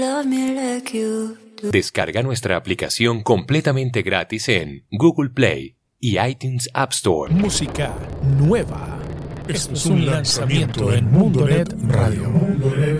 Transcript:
Descarga nuestra aplicación completamente gratis en Google Play y iTunes App Store. Música nueva. Esto es un lanzamiento en Mundonet Radio.